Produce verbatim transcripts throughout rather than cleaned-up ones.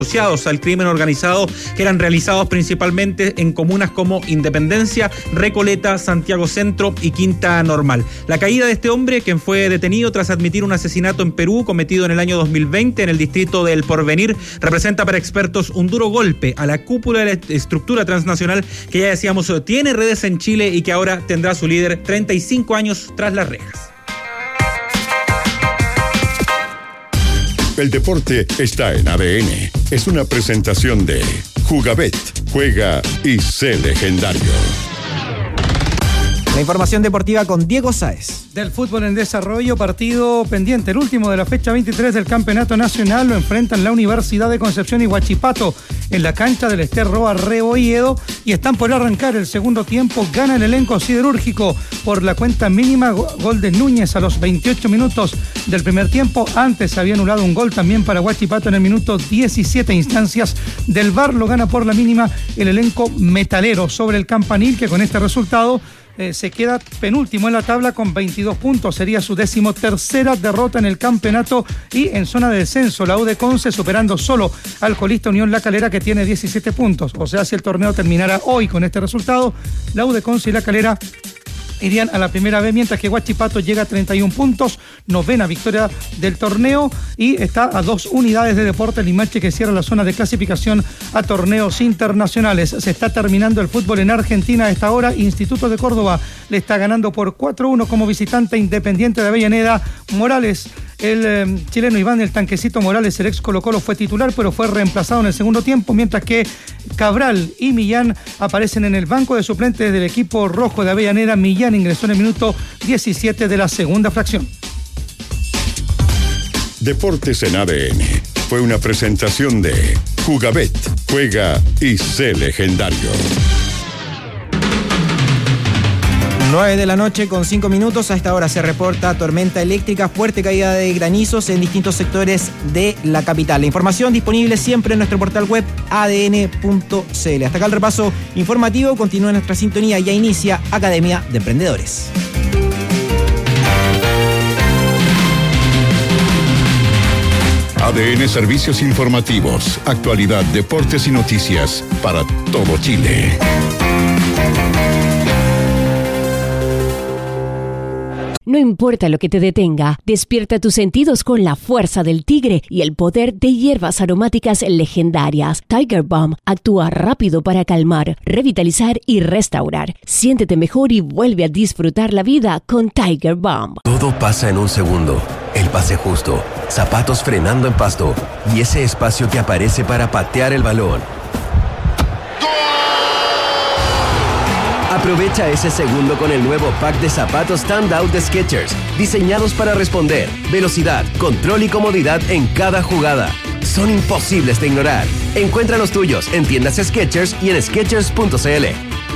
asociados al crimen organizado que eran realizados principalmente en comunas como Independencia, Recoleta, Santiago Centro y Quinta Normal. La caída de este hombre, quien fue detenido tras admitir un asesinato en Perú cometido en el año dos mil veinte en el distrito del Porvenir, representa para expertos un duro golpe a la cúpula de la estructura transnacional que ya decíamos tiene redes en Chile y que ahora tendrá su líder treinta y cinco años tras las rejas. El deporte está en A D N. Es una presentación de Jugabet. Juega y sé legendario. La información deportiva con Diego Sáez. Del fútbol en desarrollo, partido pendiente, el último de la fecha veintitrés del Campeonato Nacional, lo enfrentan la Universidad de Concepción y Huachipato en la cancha del Ester Roa Rebolledo y están por arrancar el segundo tiempo. Gana el elenco siderúrgico por la cuenta mínima, gol de Núñez a los veintiocho minutos del primer tiempo. Antes había anulado un gol también para Huachipato en el minuto diecisiete. Instancias del V A R lo gana por la mínima el elenco metalero sobre el Campanil, que con este resultado Eh, se queda penúltimo en la tabla con veintidós puntos. Sería su decimotercera derrota en el campeonato y en zona de descenso. La U de Conce superando solo al colista Unión La Calera, que tiene diecisiete puntos. O sea, si el torneo terminara hoy con este resultado, la U de Conce y La Calera irían a la primera B, mientras que Huachipato llega a treinta y un puntos, novena victoria del torneo, y está a dos unidades de Deportes Limache, que cierra la zona de clasificación a torneos internacionales. Se está terminando el fútbol en Argentina a esta hora. Instituto de Córdoba le está ganando por cuatro a uno como visitante Independiente de Avellaneda. Morales, el eh, chileno Iván el Tanquecito Morales, el ex Colo Colo, fue titular, pero fue reemplazado en el segundo tiempo, mientras que Cabral y Millán aparecen en el banco de suplentes del equipo rojo de Avellaneda. Millán ingresó en el minuto diecisiete de la segunda fracción. Deportes en A D N fue una presentación de Jugabet. Juega y sé legendario. nueve de la noche con cinco minutos. A esta hora se reporta tormenta eléctrica, fuerte caída de granizos en distintos sectores de la capital. La información disponible siempre en nuestro portal web a d n punto c l. Hasta acá el repaso informativo. Continúa nuestra sintonía. Ya inicia Academia de Emprendedores. A D N Servicios Informativos, actualidad, deportes y noticias para todo Chile. No importa lo que te detenga, despierta tus sentidos con la fuerza del tigre y el poder de hierbas aromáticas legendarias. Tiger Balm actúa rápido para calmar, revitalizar y restaurar. Siéntete mejor y vuelve a disfrutar la vida con Tiger Balm. Todo pasa en un segundo. El pase justo, zapatos frenando en pasto y ese espacio que aparece para patear el balón. Aprovecha ese segundo con el nuevo pack de zapatos Standout de Skechers, diseñados para responder, velocidad, control y comodidad en cada jugada. Son imposibles de ignorar. Encuentra los tuyos en tiendas Skechers y en skechers punto c l.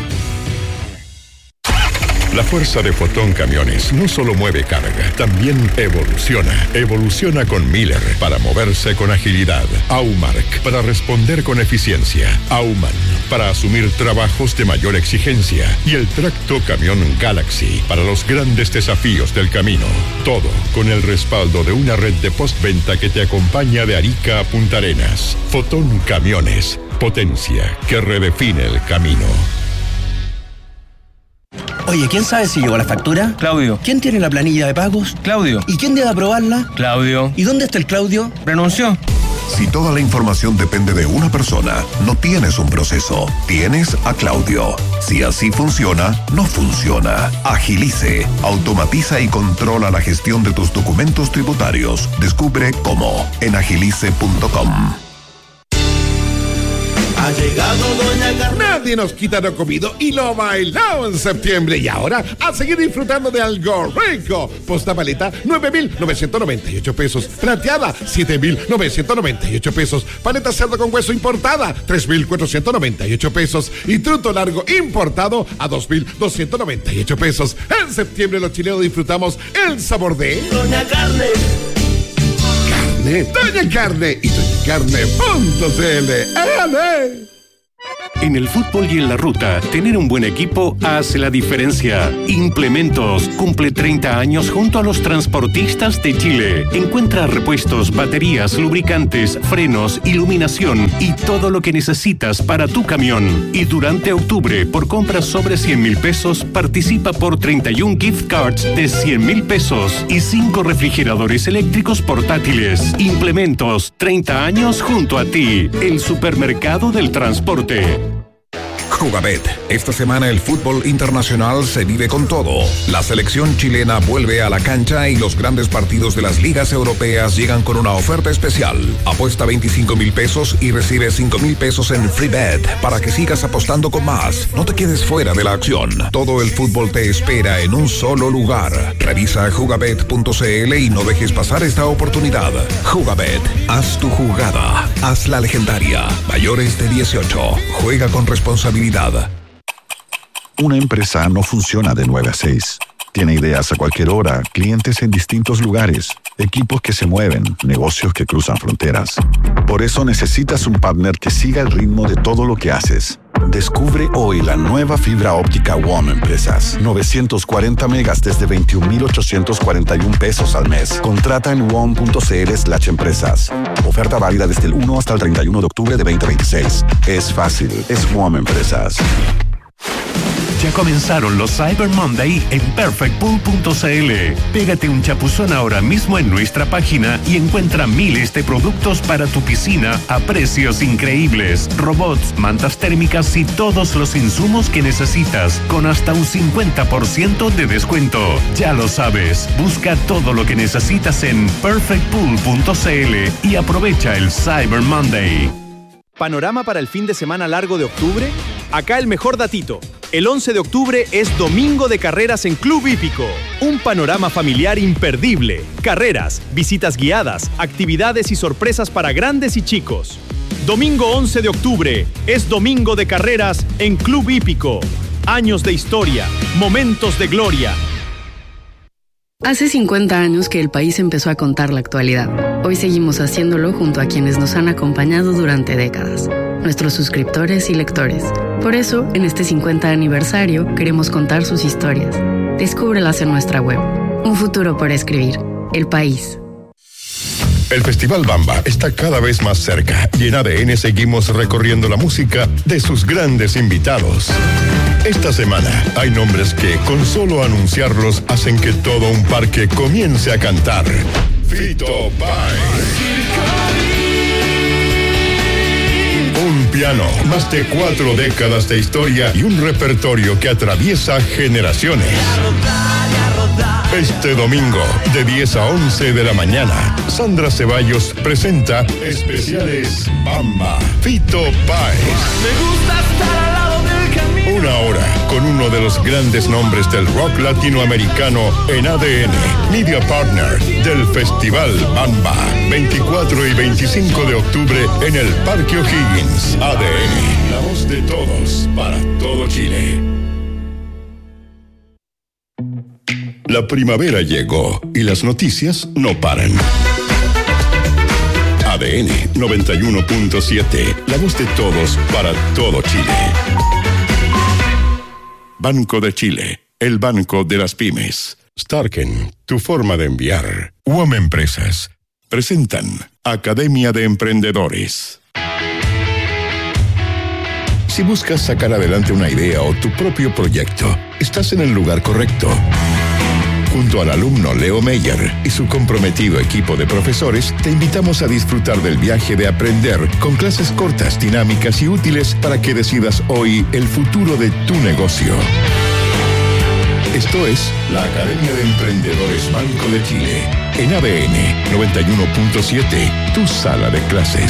La fuerza de Fotón Camiones no solo mueve carga, también evoluciona. Evoluciona con Miller para moverse con agilidad. Aumark para responder con eficiencia. Auman para asumir trabajos de mayor exigencia. Y el tracto camión Galaxy para los grandes desafíos del camino. Todo con el respaldo de una red de postventa que te acompaña de Arica a Punta Arenas. Fotón Camiones, potencia que redefine el camino. Oye, ¿quién sabe si llegó la factura? Claudio. ¿Quién tiene la planilla de pagos? Claudio. ¿Y quién debe aprobarla? Claudio. ¿Y dónde está el Claudio? Renunció. Si toda la información depende de una persona, no tienes un proceso, tienes a Claudio. Si así funciona, no funciona. Agilice, automatiza y controla la gestión de tus documentos tributarios. Descubre cómo en agilice punto com. Ha llegado Doña Carmen. Nadie nos quita lo comido y lo bailado en septiembre. Y ahora, a seguir disfrutando de algo rico. Posta paleta, nueve mil novecientos noventa y ocho pesos. Plateada, siete mil novecientos noventa y ocho pesos. Paleta cerdo con hueso importada, tres mil cuatrocientos noventa y ocho pesos. Y truto largo importado a dos mil doscientos noventa y ocho pesos. En septiembre los chilenos disfrutamos el sabor de Doña Carne. Carne, Doña Carne y doña carne punto c l. ¡Ale! En el fútbol y en la ruta, tener un buen equipo hace la diferencia. Implementos cumple treinta años junto a los transportistas de Chile. Encuentra repuestos, baterías, lubricantes, frenos, iluminación y todo lo que necesitas para tu camión. Y durante octubre, por compras sobre cien mil pesos, participa por treinta y un gift cards de cien mil pesos y cinco refrigeradores eléctricos portátiles. Implementos, treinta años junto a ti. El supermercado del transporte. Jugabet. Esta semana el fútbol internacional se vive con todo. La selección chilena vuelve a la cancha y los grandes partidos de las ligas europeas llegan con una oferta especial. Apuesta veinticinco mil pesos y recibe cinco mil pesos en free bet para que sigas apostando con más. No te quedes fuera de la acción. Todo el fútbol te espera en un solo lugar. Revisa jugabet punto c l y no dejes pasar esta oportunidad. Jugabet. Haz tu jugada. Haz la legendaria. Mayores de dieciocho. Juega con responsabilidad. Una empresa no funciona de nueve a seis. Tiene ideas a cualquier hora, clientes en distintos lugares, equipos que se mueven, negocios que cruzan fronteras. Por eso necesitas un partner que siga el ritmo de todo lo que haces. Descubre hoy la nueva fibra óptica W O M Empresas. novecientos cuarenta megas desde veintiún mil ochocientos cuarenta y un pesos al mes. Contrata en W O M punto c l slash empresas. Oferta válida desde el uno hasta el treinta y uno de octubre de veinte veintiséis. Es fácil, es W O M Empresas. Ya comenzaron los Cyber Monday en perfect pool punto c l. Pégate un chapuzón ahora mismo en nuestra página y encuentra miles de productos para tu piscina a precios increíbles. Robots, mantas térmicas y todos los insumos que necesitas con hasta un cincuenta por ciento de descuento. Ya lo sabes, busca todo lo que necesitas en perfect pool punto c l y aprovecha el Cyber Monday. ¿Panorama para el fin de semana largo de octubre? Acá el mejor datito. El once de octubre es domingo de carreras en Club Hípico. Un panorama familiar imperdible. Carreras, visitas guiadas, actividades y sorpresas para grandes y chicos. Domingo once de octubre es domingo de carreras en Club Hípico. Años de historia, momentos de gloria. Hace cincuenta años que el país empezó a contar la actualidad. Hoy seguimos haciéndolo junto a quienes nos han acompañado durante décadas, nuestros suscriptores y lectores. Por eso, en este cincuenta aniversario, queremos contar sus historias. Descúbrelas en nuestra web. Un futuro por escribir. El país. El Festival Bamba está cada vez más cerca y en A D N seguimos recorriendo la música de sus grandes invitados. Esta semana hay nombres que con solo anunciarlos hacen que todo un parque comience a cantar. Fito Páez. Un piano, más de cuatro décadas de historia y un repertorio que atraviesa generaciones. Este domingo, de diez a once de la mañana, Sandra Ceballos presenta Especiales Bamba, Fito Páez. Me gusta estar al lado del camino. Una hora con uno de los grandes nombres del rock latinoamericano en A D N, Media Partner del Festival Bamba, veinticuatro y veinticinco de octubre en el Parque O'Higgins. A D N, la voz de todos para todo Chile. La primavera llegó y las noticias no paran. A D N noventa y uno punto siete, la voz de todos para todo Chile. Banco de Chile, el banco de las pymes. Starken, tu forma de enviar. W O M Empresas presentan Academia de Emprendedores. Si buscas sacar adelante una idea o tu propio proyecto, estás en el lugar correcto. Junto al alumno Leo Meyer y su comprometido equipo de profesores, te invitamos a disfrutar del viaje de aprender con clases cortas, dinámicas y útiles para que decidas hoy el futuro de tu negocio. Esto es la Academia de Emprendedores Banco de Chile, en A D N noventa y uno punto siete, tu sala de clases.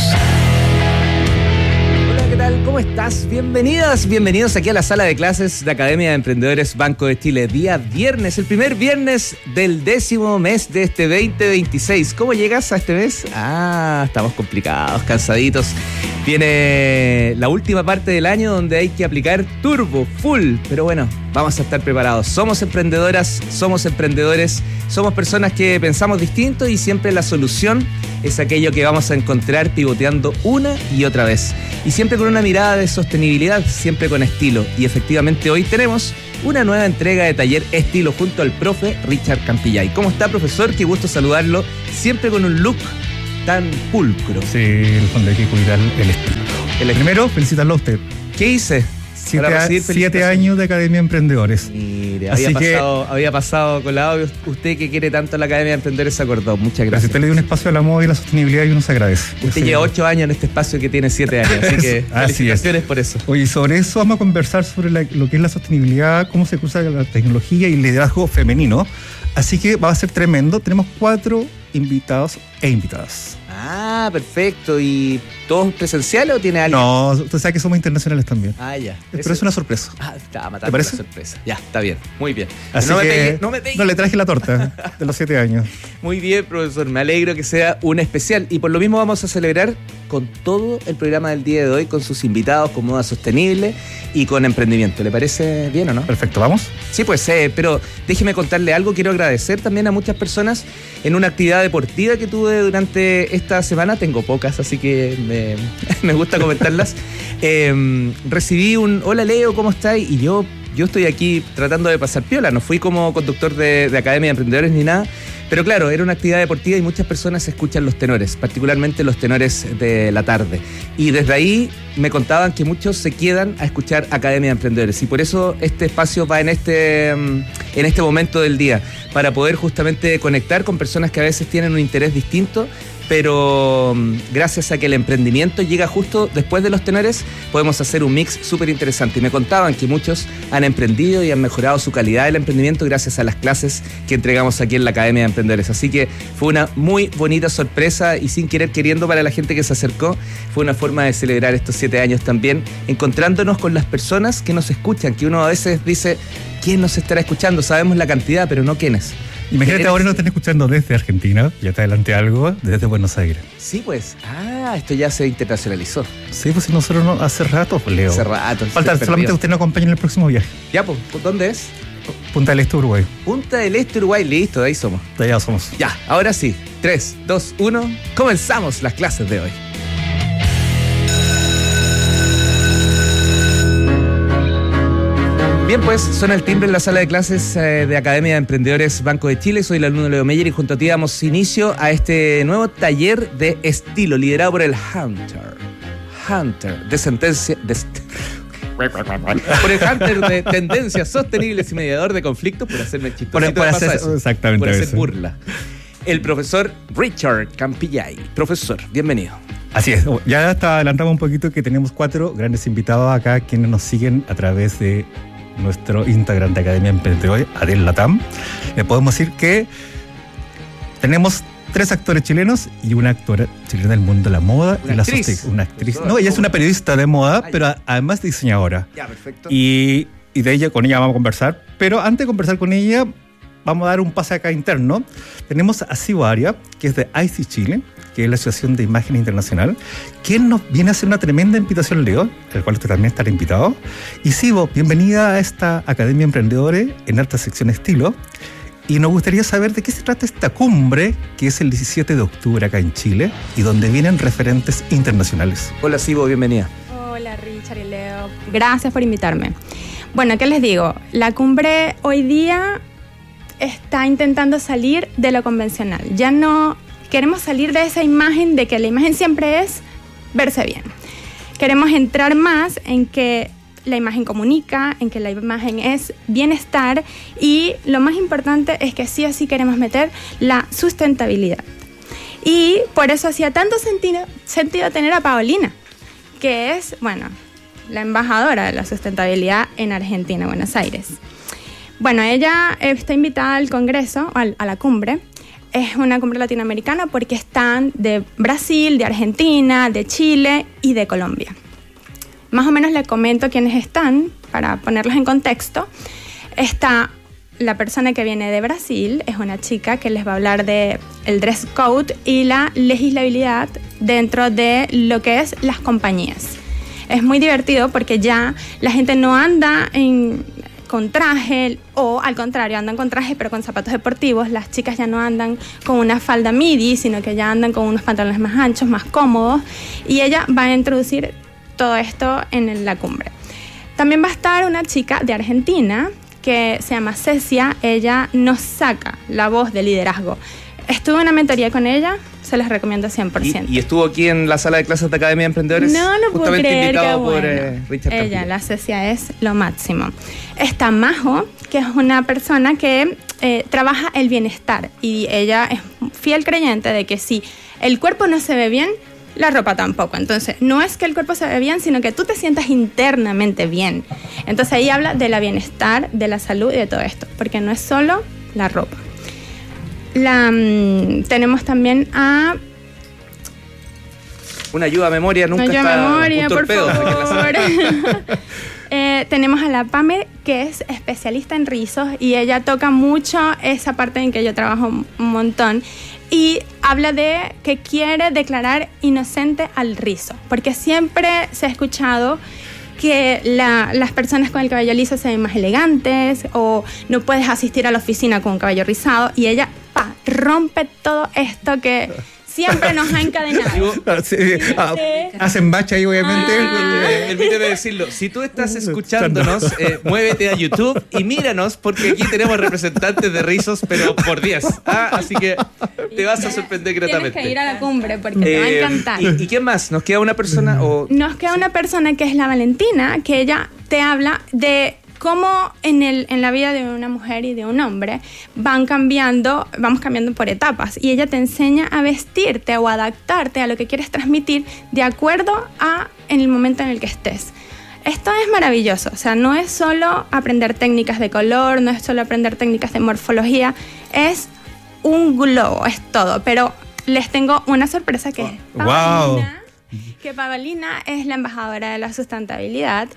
¿Qué tal? ¿Cómo estás? Bienvenidas, bienvenidos aquí a la sala de clases de Academia de Emprendedores Banco de Chile. Día viernes, el primer viernes del décimo mes de este veinte veintiséis. ¿Cómo llegas a este mes? Ah, estamos complicados, cansaditos. Viene la última parte del año donde hay que aplicar turbo, full, pero bueno, vamos a estar preparados. Somos emprendedoras, somos emprendedores, somos personas que pensamos distinto y siempre la solución es aquello que vamos a encontrar pivoteando una y otra vez. Y siempre con una mirada de sostenibilidad, siempre con estilo. Y efectivamente hoy tenemos una nueva entrega de Taller Estilo junto al profe Richard Campillay. ¿Cómo está, profesor? Qué gusto saludarlo, siempre con un look tan pulcro. Sí, en el fondo hay que cuidar el estilo. El Primero, felicitarlo a usted. ¿Qué hice? Siete, a, siete años de Academia de Emprendedores. Mire, había pasado, había pasado colado. Usted que quiere tanto la Academia de Emprendedores se acordó. Muchas gracias. Usted le dio un espacio a la moda y la sostenibilidad y uno se agradece. Usted lleva ocho años en este espacio que tiene siete años, así que así felicitaciones es. Por eso. Oye, sobre eso vamos a conversar sobre la, lo que es la sostenibilidad, cómo se cruza la tecnología y el liderazgo femenino. Así que va a ser tremendo. Tenemos cuatro invitados e invitadas. Ah, perfecto. ¿Y todos presenciales o tiene alguien? No, usted sabe que somos internacionales también. Ah, ya. Pero Eso... es una sorpresa. Ah, estaba matando una sorpresa. Ya, está bien. Muy bien. Así no, que me pegue, no me pegue. No le traje la torta de los siete años. Muy bien, profesor. Me alegro que sea un especial. Y por lo mismo vamos a celebrar con todo el programa del día de hoy, con sus invitados, con moda sostenible y con emprendimiento. ¿Le parece bien o no? Perfecto, ¿vamos? Sí, pues, eh, pero déjeme contarle algo. Quiero agradecer también a muchas personas en una actividad deportiva que tuve durante esta semana. Tengo pocas, así que me, me gusta comentarlas. eh, recibí un hola Leo, ¿cómo estás? Y yo, yo estoy aquí tratando de pasar piola. No fui como conductor de, de Academia de Emprendedores ni nada. Pero claro, era una actividad deportiva y muchas personas escuchan los tenores, particularmente los tenores de la tarde. Y desde ahí me contaban que muchos se quedan a escuchar Academia de Emprendedores. Y por eso este espacio va en este, en este momento del día, para poder justamente conectar con personas que a veces tienen un interés distinto, pero gracias a que el emprendimiento llega justo después de los tenores, podemos hacer un mix súper interesante. Y me contaban que muchos han emprendido y han mejorado su calidad del emprendimiento gracias a las clases que entregamos aquí en la Academia de Emprendedores. Así que fue una muy bonita sorpresa y sin querer queriendo para la gente que se acercó, fue una forma de celebrar estos siete años también, encontrándonos con las personas que nos escuchan, que uno a veces dice, ¿quién nos estará escuchando? Sabemos la cantidad, pero no quiénes. Imagínate ahora nos están escuchando desde Argentina, ya te adelanté algo, desde Buenos Aires. Sí, pues. Ah, esto ya se internacionalizó. Sí, pues nosotros no, hace rato, Leo. Hace rato. Falta solamente usted nos acompañe en el próximo viaje. Ya, pues, ¿dónde es? Punta del Este, Uruguay. Punta del Este, Uruguay, listo, de ahí somos. De allá somos. Ya, ahora sí. tres, dos, uno, comenzamos las clases de hoy. Bien, pues suena el timbre en la sala de clases eh, de Academia de Emprendedores Banco de Chile. Soy el alumno Leo Meyer y junto a ti damos inicio a este nuevo taller de estilo liderado por el Hunter. Hunter, de sentencia... De por el Hunter de tendencias sostenibles y mediador de conflictos, por hacerme chistoso. Por, por hacer, exactamente por hacer burla. El profesor Richard Campillay. Profesor, bienvenido. Así es, ya hasta adelantamos un poquito que tenemos cuatro grandes invitados acá quienes nos siguen a través de nuestro Instagram de Academia Emprendedores, Adel Latam. Le podemos decir que tenemos tres actores chilenos y una actora chilena del mundo de la moda. Una y actriz. La una actriz. No, ella es una periodista de moda, Ay. pero además diseñadora. Ya, perfecto. Y, y de ella, con ella vamos a conversar. Pero antes de conversar con ella, vamos a dar un pase acá interno. Tenemos a Sibo Aria, que es de I C Chile, que es la Asociación de Imagen Internacional, quien nos viene a hacer una tremenda invitación, Leo, el cual usted también estará invitado. Y Sibo, bienvenida a esta Academia de Emprendedores en alta sección estilo. Y nos gustaría saber de qué se trata esta cumbre, que es el diecisiete de octubre acá en Chile, y donde vienen referentes internacionales. Hola Sibo, bienvenida. Hola Richard y Leo, gracias por invitarme. Bueno, ¿qué les digo? La cumbre hoy día está intentando salir de lo convencional. Ya no queremos salir de esa imagen de que la imagen siempre es verse bien. Queremos entrar más en que la imagen comunica, en que la imagen es bienestar y lo más importante es que sí o sí queremos meter la sustentabilidad. Y por eso hacía tanto sentido, sentido tener a Paolina, que es, bueno, la embajadora de la sustentabilidad en Argentina, Buenos Aires. Bueno, ella está invitada al congreso, a la cumbre. Es una cumbre latinoamericana porque están de Brasil, de Argentina, de Chile y de Colombia. Más o menos les comento quiénes están, para ponerlos en contexto. Está la persona que viene de Brasil es una chica que les va a hablar de el dress code y la legislabilidad dentro de lo que es las compañías. Es muy divertido porque ya la gente no anda en, con traje o al contrario, andan con traje pero con zapatos deportivos. Las chicas ya no andan con una falda midi, sino que ya andan con unos pantalones más anchos, más cómodos. Y ella va a introducir todo esto en la cumbre. También va a estar una chica de Argentina que se llama Cecia. Ella nos saca la voz de liderazgo. Estuve en una mentoría con ella, se les recomiendo cien por ciento. ¿Y, y estuvo aquí en la sala de clases de Academia de Emprendedores? No lo puedo creer, invitado qué por bueno. eh, Richard Ella, Campillo. la Cecia, es lo máximo. Está Majo, que es una persona que eh, trabaja el bienestar y ella es fiel creyente de que si el cuerpo no se ve bien, la ropa tampoco. Entonces, no es que el cuerpo se ve bien, sino que tú te sientas internamente bien. Entonces, ahí habla de la bienestar, de la salud y de todo esto, porque no es solo la ropa. La, um, tenemos también a... Una ayuda a memoria nunca Una ayuda está a memoria, un por torpedo. favor. eh, tenemos a la Pame, que es especialista en rizos, y ella toca mucho esa parte en que yo trabajo un montón. Y habla de que quiere declarar inocente al rizo, porque siempre se ha escuchado que la, las personas con el cabello liso se ven más elegantes o no puedes asistir a la oficina con un cabello rizado, y ella pa, rompe todo esto que siempre nos ha encadenado. Sí, ah, hacen bacha ahí, obviamente. Ah. Permíteme decirlo, si tú estás escuchándonos, eh, muévete a YouTube y míranos, porque aquí tenemos representantes de rizos, pero por diez. Ah, así que te vas a sorprender gratamente. Tienes que ir a la cumbre porque te va a Eh, encantar. ¿Y, ¿Y quién más? ¿Nos queda una persona? O... Nos queda una persona que es la Valentina, que ella te habla de cómo en, el, en la vida de una mujer y de un hombre van cambiando, vamos cambiando por etapas, y ella te enseña a vestirte o adaptarte a lo que quieres transmitir de acuerdo a en el momento en el que estés. Esto es maravilloso, o sea, no es solo aprender técnicas de color, no es solo aprender técnicas de morfología, es un globo, es todo. Pero les tengo una sorpresa que es Wow. Paulina, que Paulina es la embajadora de la sustentabilidad.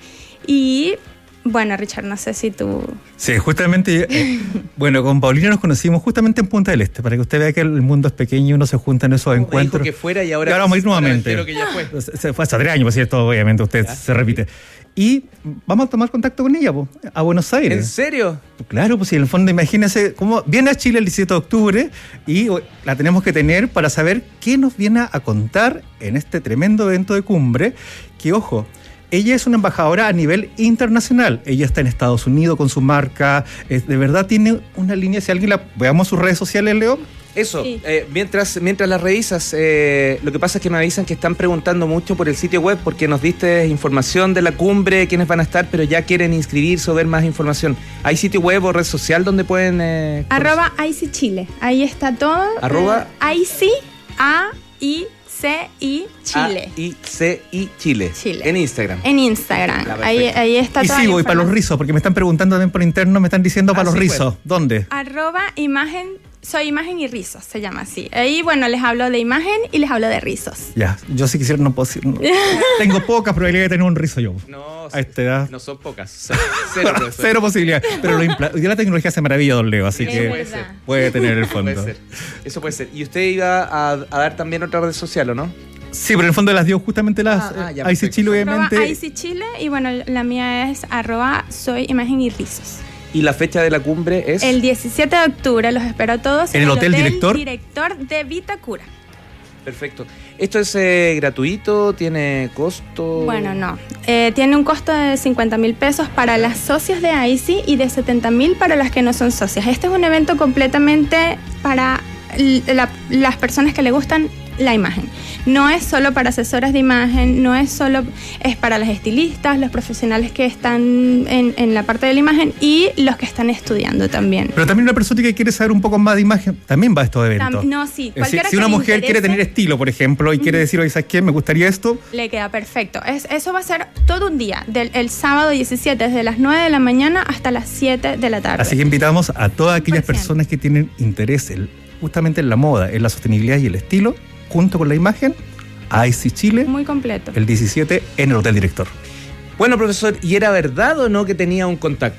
Y bueno, Richard, no sé si tú... Sí, justamente, eh, bueno, con Paulina nos conocimos justamente en Punta del Este, para que usted vea que el mundo es pequeño y uno se junta en esos Me encuentros. dijo que fuera y ahora, Y ahora vamos a ir ahora nuevamente. espero que ya fue. Se fue hace tres años, por cierto, obviamente, usted ¿Ya? se repite. Y vamos a tomar contacto con ella, po, a Buenos Aires. ¿En serio? Claro, pues si en el fondo, imagínense cómo viene a Chile el diecisiete de octubre y la tenemos que tener para saber qué nos viene a contar en este tremendo evento de cumbre, que ojo, ella es una embajadora a nivel internacional. Ella está en Estados Unidos con su marca. Eh, de verdad tiene una línea. Si alguien la... Veamos sus redes sociales, Leo. Eso, sí. eh, mientras, mientras las revisas, eh, lo que pasa es que me avisan que están preguntando mucho por el sitio web, porque nos diste información de la cumbre, quiénes van a estar, pero ya quieren inscribirse o ver más información. ¿Hay sitio web o red social donde pueden...? Eh, Arroba I C Chile, ahí está todo. Arroba I C A I C I Chile. A I C I Chile. Chile. En Instagram. En Instagram. Ya, ahí, ahí está y toda sigo, la y para los información. rizos, porque me están preguntando también por interno, me están diciendo para Ah, los sí, rizos. pues. ¿Dónde? Arroba imagen, soy imagen y rizos, se llama así. Ahí, bueno, les hablo de imagen y les hablo de rizos. Ya, yo si quisiera no puedo decir. No. Tengo pocas probabilidades de tener un rizo yo. No, a esta edad. no son pocas. Cero, profesor. Cero posibilidad. Pero lo impla- hoy día la tecnología hace maravilla, don Leo, así Es que verdad. puede tener el fondo. Puede ser. Eso puede ser. ¿Y usted iba a, a dar también otra red social o no? Sí, pero en el fondo las dio justamente las Ah, ah, ya, I C perfecto. Chile, obviamente. Arroba I C Chile y bueno, la mía es arroba soy imagen y rizos. ¿Y la fecha de la cumbre es? El diecisiete de octubre los espero a todos ¿En el Hotel Director? Director de Vitacura. Perfecto. ¿Esto es eh, gratuito? ¿Tiene costo? Bueno, no. Eh, tiene un costo de cincuenta mil pesos para las socias de I C I y de setenta mil para las que no son socias. Este es un evento completamente para l- la- las personas que le gustan la imagen. No es solo para asesoras de imagen, no es solo, es para las estilistas, los profesionales que están en, en la parte de la imagen y los que están estudiando también. Pero también una persona que quiere saber un poco más de imagen también va a estos eventos. Tam- no, sí, Es decir, cualquiera si que una le mujer quiere interese, tener estilo, por ejemplo, y quiere decir, oye, ¿sabes qué? Me gustaría esto. le queda perfecto. Es, eso va a ser todo un día, del el sábado diecisiete, desde las nueve de la mañana hasta las siete de la tarde. Así que invitamos a todas aquellas cien por ciento. personas que tienen interés en- justamente en la moda, en la sostenibilidad y el estilo, junto con la imagen, a I C Chile, Muy completo. el diecisiete en el Hotel Director. Bueno, profesor, ¿y era verdad o no que tenía un contacto?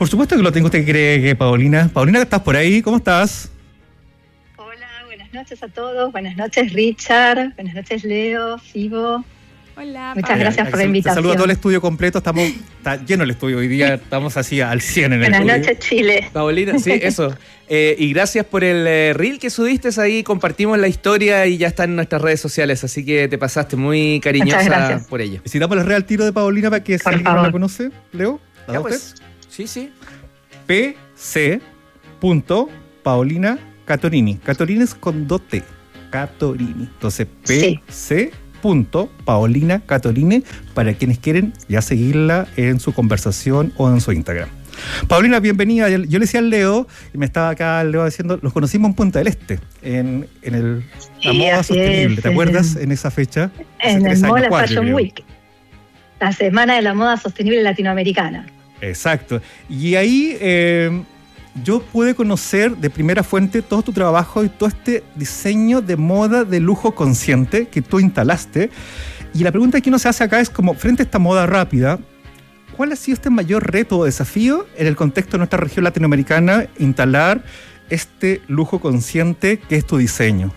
Por supuesto que lo tengo. ¿Usted cree que Paulina? Paulina, ¿estás por ahí? ¿Cómo estás? Buenas noches a todos, buenas noches Richard, buenas noches Leo, Fibo. Hola. Muchas gracias por la invitación. Te saludo a todo el estudio completo, estamos, está lleno el estudio hoy día, estamos así al cien en el buenas estudio. Buenas noches Chile. Paulina, sí, eso. Eh, y gracias por el eh, reel que subiste ahí, compartimos la historia y ya está en nuestras redes sociales, así que te pasaste muy cariñosa por ello. Y si damos el real tiro de Paulina para que si alguien no la conoce, Leo, ya pues, sí, sí. P C Paulina Catorini. Catorini es con dos T. Catorini. Entonces, P C Paulina Catorini, para quienes quieren ya seguirla en su conversación o en su Instagram. Paulina, bienvenida. Yo le decía al Leo, y me estaba acá Leo diciendo, los conocimos en Punta del Este, en, en el, la sí, moda sostenible. es, ¿Te acuerdas en esa fecha? En el Moda Fashion Week, la Semana de la Moda Sostenible Latinoamericana. Exacto. Y ahí eh, yo pude conocer de primera fuente todo tu trabajo y todo este diseño de moda de lujo consciente que tú instalaste. Y la pregunta que uno se hace acá es como, frente a esta moda rápida, ¿cuál ha sido este mayor reto o desafío en el contexto de nuestra región latinoamericana instalar este lujo consciente que es tu diseño?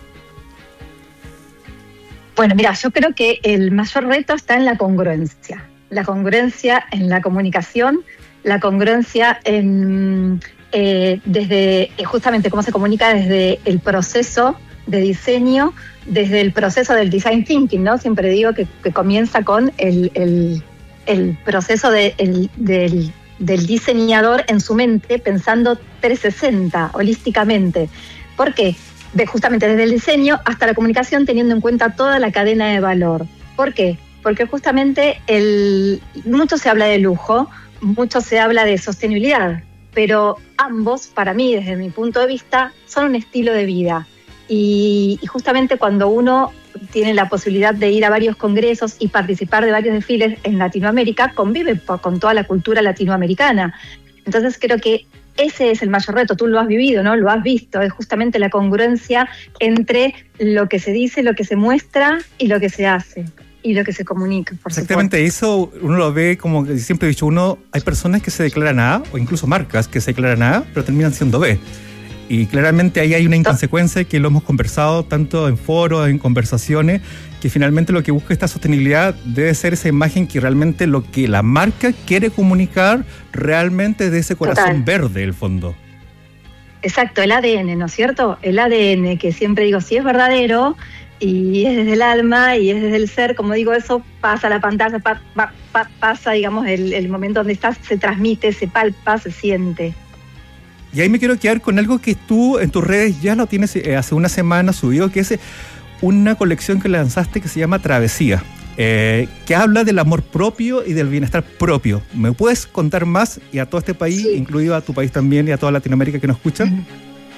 Bueno, mira, yo creo que el mayor reto está en la congruencia. La congruencia en la comunicación, la congruencia en eh, desde justamente cómo se comunica desde el proceso de diseño, desde el proceso del design thinking, ¿no? Siempre digo que, que comienza con el, el, el proceso de, el, del, del diseñador en su mente, pensando trescientos sesenta, holísticamente. ¿Por qué? De, justamente desde el diseño hasta la comunicación, teniendo en cuenta toda la cadena de valor. ¿Por qué? Porque justamente el, mucho se habla de lujo, mucho se habla de sostenibilidad, pero ambos, para mí, desde mi punto de vista, son un estilo de vida. Y, y justamente cuando uno tiene la posibilidad de ir a varios congresos y participar de varios desfiles en Latinoamérica, convive con toda la cultura latinoamericana. Entonces creo que ese es el mayor reto, tú lo has vivido, ¿no? Lo has visto, es justamente la congruencia entre lo que se dice, lo que se muestra y lo que se hace. Y lo que se comunica, por Exactamente, supuesto. Eso uno lo ve como que siempre he dicho, uno, hay personas que se declaran A, o incluso marcas que se declaran A, pero terminan siendo B. Y claramente ahí hay una inconsecuencia que lo hemos conversado tanto en foros, en conversaciones, que finalmente lo que busca esta sostenibilidad debe ser esa imagen que realmente lo que la marca quiere comunicar realmente es de ese corazón Total. Verde, el fondo. Exacto, el A D N, ¿no es cierto? El A D N, que siempre digo, si es verdadero y es desde el alma y es desde el ser, como digo, eso pasa a la pantalla, pa, pa, pa, pasa, digamos, el, el momento donde estás, se transmite, se palpa, se siente. Y ahí me quiero quedar con algo que tú en tus redes ya lo tienes eh, hace una semana subido, que es eh, una colección que lanzaste que se llama Travesía, eh, que habla del amor propio y del bienestar propio. ¿Me puedes contar más? Y a todo este país, sí. incluido a tu país también y a toda Latinoamérica que nos escuchan.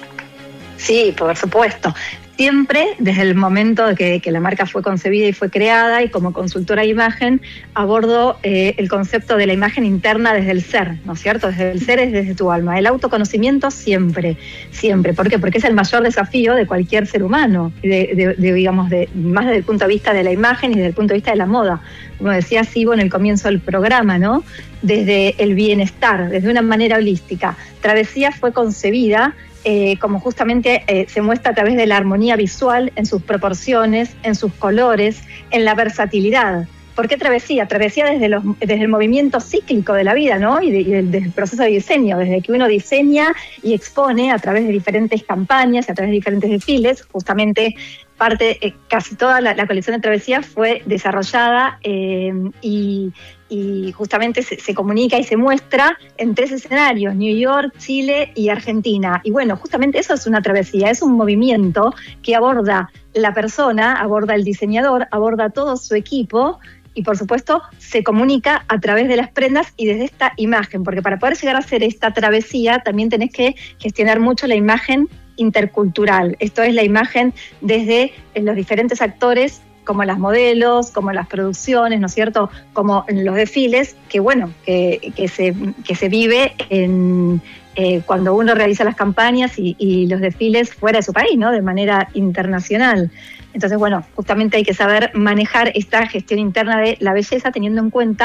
Sí, por supuesto. Siempre, desde el momento que, que la marca fue concebida y fue creada, y como consultora de imagen, abordo eh, el concepto de la imagen interna desde el ser, ¿no es cierto? Desde el ser es desde tu alma. El autoconocimiento siempre, siempre. ¿Por qué? Porque es el mayor desafío de cualquier ser humano, de, de, de, digamos, de, más desde el punto de vista de la imagen y desde el punto de vista de la moda. Como decía Sibo en el comienzo del programa, ¿no? Desde el bienestar, desde una manera holística. Travesía fue concebida Eh, como justamente eh, se muestra a través de la armonía visual, en sus proporciones, en sus colores, en la versatilidad. ¿Por qué travesía? Travesía desde, los, desde el movimiento cíclico de la vida, ¿no? Y, de, y del, del proceso de diseño, desde que uno diseña y expone a través de diferentes campañas, a través de diferentes desfiles. Justamente parte, eh, casi toda la, la colección de Travesía fue desarrollada eh, y, y justamente se, se comunica y se muestra en tres escenarios: New York, Chile y Argentina. Y bueno, justamente eso es una travesía, es un movimiento que aborda la persona, aborda el diseñador, aborda todo su equipo y por supuesto se comunica a través de las prendas y desde esta imagen, porque para poder llegar a hacer esta travesía también tenés que gestionar mucho la imagen intercultural. Esto es la imagen desde los diferentes actores, como las modelos, como las producciones, ¿no es cierto?, como los desfiles, que bueno, que, que, se, que se vive en, eh, cuando uno realiza las campañas y, y los desfiles fuera de su país, ¿no?, de manera internacional. Entonces, bueno, justamente hay que saber manejar esta gestión interna de la belleza teniendo en cuenta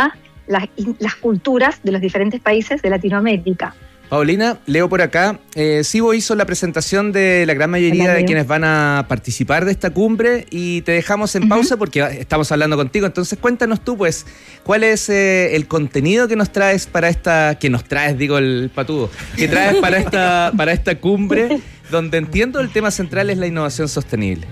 las, las culturas de los diferentes países de Latinoamérica. Paulina, leo por acá, eh, Cibo hizo la presentación de la gran mayoría Hola, de Leo. quienes van a participar de esta cumbre y te dejamos en uh-huh. pausa porque estamos hablando contigo. Entonces cuéntanos tú, pues, ¿cuál es eh, el contenido que nos traes para esta, que nos traes, digo el patudo, que traes para esta, para esta cumbre, donde entiendo el tema central es la innovación sostenible?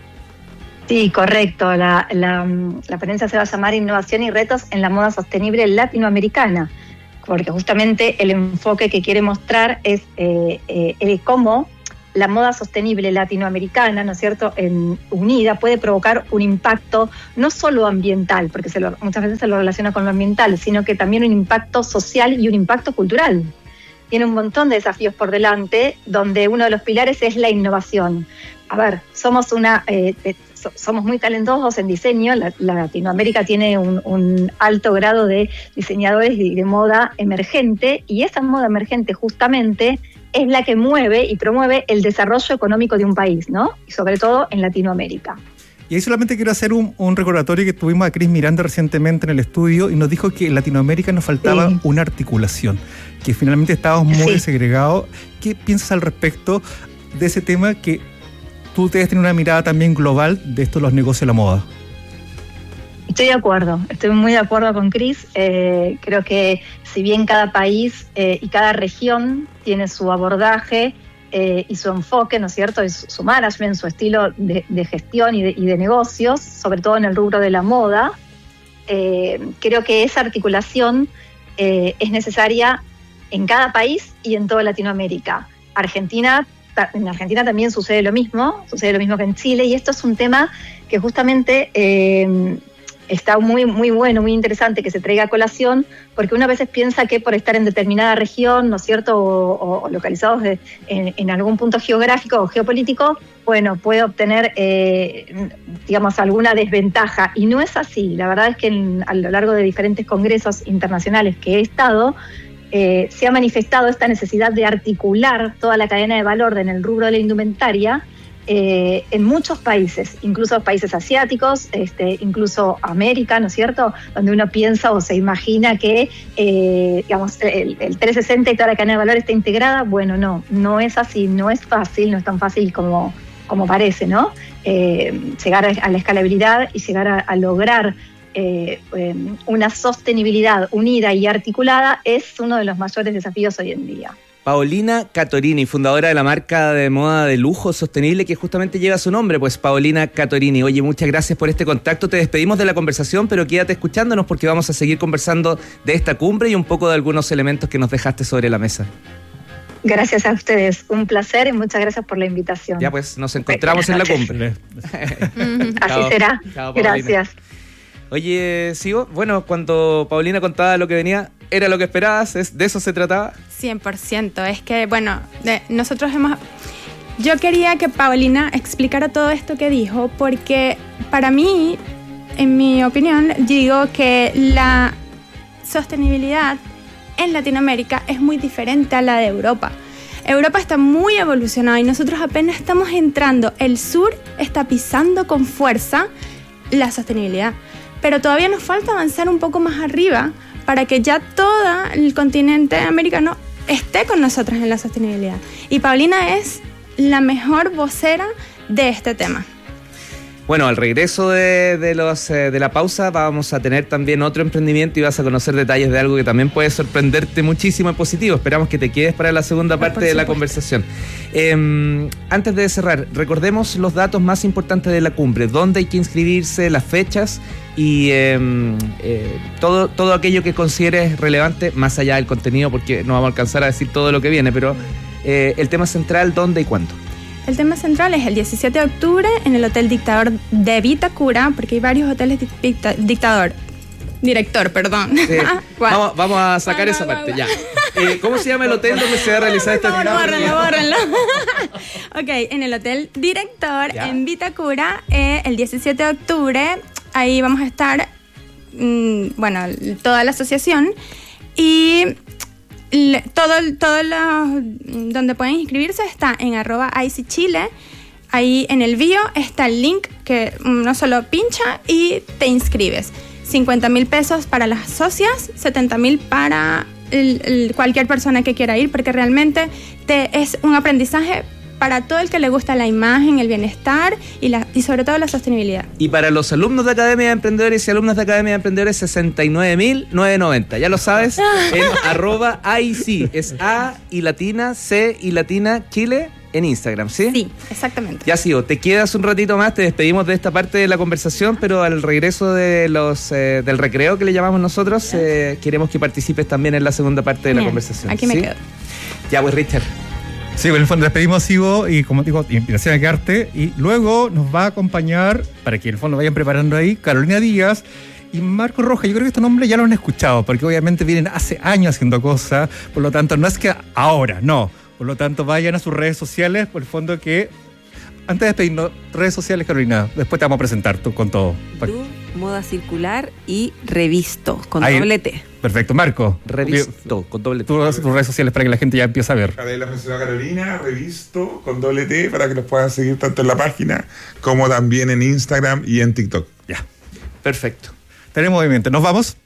Sí, correcto. La, la, la ponencia se va a llamar Innovación y retos en la moda sostenible latinoamericana, porque justamente el enfoque que quiere mostrar es eh, eh, el cómo la moda sostenible latinoamericana, ¿no es cierto?, en, unida, puede provocar un impacto no solo ambiental, porque se lo, muchas veces se lo relaciona con lo ambiental, sino que también un impacto social y un impacto cultural. Tiene un montón de desafíos por delante, donde uno de los pilares es la innovación. A ver, somos una... Eh, somos muy talentosos en diseño, la, la Latinoamérica tiene un, un alto grado de diseñadores y de moda emergente, y esa moda emergente justamente es la que mueve y promueve el desarrollo económico de un país, ¿no? Y sobre todo en Latinoamérica. Y ahí solamente quiero hacer un, un recordatorio que tuvimos a Cris Miranda recientemente en el estudio y nos dijo que en Latinoamérica nos faltaba sí. una articulación, que finalmente estábamos muy sí. segregados. ¿Qué piensas al respecto de ese tema que tú debes tener una mirada también global de esto de los negocios de la moda? Estoy de acuerdo, estoy muy de acuerdo con Cris. Eh, creo que si bien cada país eh, y cada región tiene su abordaje eh, y su enfoque, ¿no es cierto?, y su, su management, su estilo de, de gestión y de, y de negocios, sobre todo en el rubro de la moda, eh, creo que esa articulación eh, es necesaria en cada país y en toda Latinoamérica. Argentina En Argentina también sucede lo mismo, sucede lo mismo que en Chile, y esto es un tema que justamente eh, está muy, muy bueno, muy interesante que se traiga a colación, porque uno a veces piensa que por estar en determinada región, ¿no es cierto?, o, o localizados de, en, en algún punto geográfico o geopolítico, bueno, puede obtener, eh, digamos, alguna desventaja, y no es así. La verdad es que en, a lo largo de diferentes congresos internacionales que he estado, Eh, se ha manifestado esta necesidad de articular toda la cadena de valor en el rubro de la indumentaria eh, en muchos países, incluso países asiáticos, este, incluso América, ¿no es cierto?, donde uno piensa o se imagina que eh, digamos, el, el trescientos sesenta y toda la cadena de valor está integrada. Bueno, no, no es así, no es fácil, no es tan fácil como, como parece, ¿no? Eh, llegar a, a la escalabilidad y llegar a, a lograr Eh, eh, una sostenibilidad unida y articulada es uno de los mayores desafíos hoy en día. Paolina Catorini, fundadora de la marca de moda de lujo sostenible que justamente lleva su nombre, pues Paolina Catorini. Oye, muchas gracias por este contacto, te despedimos de la conversación, pero quédate escuchándonos porque vamos a seguir conversando de esta cumbre y un poco de algunos elementos que nos dejaste sobre la mesa. Gracias a ustedes, un placer y muchas gracias por la invitación. Ya pues, nos encontramos en la cumbre. Así Chao. será. Chao, gracias. Oye, Sigo, bueno, cuando Paulina contaba lo que venía, ¿era lo que esperabas? ¿Es, ¿De eso se trataba? cien por ciento. Es que, bueno, de, nosotros hemos... Yo quería que Paulina explicara todo esto que dijo, porque para mí, en mi opinión, digo que la sostenibilidad en Latinoamérica es muy diferente a la de Europa. Europa está muy evolucionada y nosotros apenas estamos entrando. El sur está pisando con fuerza la sostenibilidad. Pero todavía nos falta avanzar un poco más arriba para que ya todo el continente americano esté con nosotros en la sostenibilidad. Y Paulina es la mejor vocera de este tema. Bueno, al regreso de, de, los, eh, de la pausa vamos a tener también otro emprendimiento y vas a conocer detalles de algo que también puede sorprenderte muchísimo en positivo. Esperamos que te quedes para la segunda parte de la conversación. Eh, antes de cerrar, recordemos los datos más importantes de la cumbre, dónde hay que inscribirse, las fechas y eh, eh, todo, todo aquello que consideres relevante, más allá del contenido, porque no vamos a alcanzar a decir todo lo que viene, pero eh, el tema central, dónde y cuándo. El tema central es el diecisiete de octubre en el Hotel Dictador de Vitacura, porque hay varios hoteles dicta, dictador, director, perdón. Sí. vamos, vamos a sacar esa parte, ya. Eh, ¿Cómo se llama el hotel donde se va a realizar esta actividad? Bórrenlo, bórrenlo. Ok, en el Hotel Director ya. en Vitacura, eh, el diecisiete de octubre, ahí vamos a estar, mmm, bueno, toda la asociación y... Todo, todo lo, donde pueden inscribirse está en arroba I C Chile. Ahí en el bio está el link que uno solo pincha y te inscribes. cincuenta mil pesos para las socias, setenta mil para el, el, cualquier persona que quiera ir, porque realmente te, es un aprendizaje para todo el que le gusta la imagen, el bienestar y, la, y sobre todo la sostenibilidad. Y para los alumnos de Academia de Emprendedores y alumnas de Academia de Emprendedores, sesenta y nueve mil novecientos noventa. Ya lo sabes, en arroba A I C. Es A y latina, C y latina, Chile en Instagram, ¿sí? Sí, exactamente. Ya sigo, te quedas un ratito más, te despedimos de esta parte de la conversación, pero al regreso de los eh, del recreo que le llamamos nosotros, eh, queremos que participes también en la segunda parte de Bien, la conversación. Aquí me ¿sí? quedo. Ya, pues, Richard. Sí, en el fondo despedimos a Sibo y, como digo, invitación a quedarte. Y luego nos va a acompañar, para que en el fondo vayan preparando ahí, Carolina Díaz y Marco Rojas. Yo creo que estos nombres ya lo han escuchado, porque obviamente vienen hace años haciendo cosas. Por lo tanto, no es que ahora, no. Por lo tanto, vayan a sus redes sociales, por el fondo que... Antes de despedirnos, redes sociales, Carolina, después te vamos a presentar tú con todo. Tú, Moda Circular y Revisto, con Ahí, doble T. Perfecto, Marco. Revisto, con doble T. Tus redes sociales para que la gente ya empiece a ver. La mencionó Carolina, Revisto, con doble T, para que nos puedan seguir tanto en la página como también en Instagram y en TikTok. Ya. Perfecto. Tenemos movimiento. ¿Nos vamos?